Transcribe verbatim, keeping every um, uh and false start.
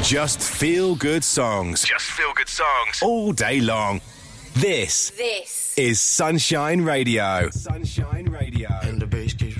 Just feel good songs. Just feel good songs. All day long. This. This is Sunshine Radio. Sunshine Radio. And the bass keeps